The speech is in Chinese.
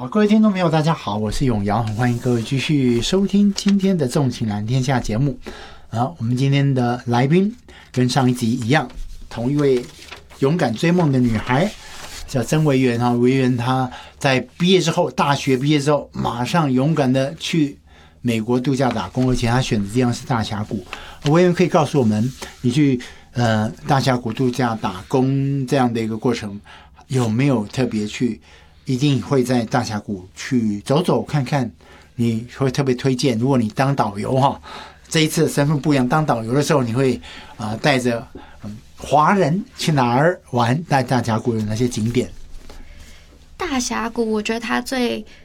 好，各位听众朋友，大家好，我是永尧，很欢迎各位继续收听今天的《纵情蓝天下》节目。我们今天的来宾跟上一集一样，同一位勇敢追梦的女孩，叫曾维园。维园她在毕业之后，大学毕业之后，马上勇敢的去美国度假打工，而且她选的地方是大峡谷。维园可以告诉我们，你去大峡谷度假打工这样的一个过程，有没有特别去？一定会在大峡谷去走走看看，你会特别推荐。如果你当导游哈，这一次的身份不一样，当导游的时候你会带着华人去哪儿玩？带大峡谷有哪些景点？ 大峡谷我觉得它最